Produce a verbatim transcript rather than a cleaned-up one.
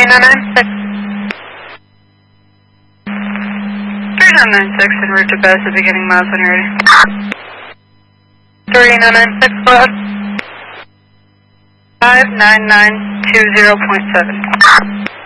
nine nine six. three nine nine six en route to best at beginning miles when you're ready. three nine nine six, go ahead. five nine nine two zero point seven.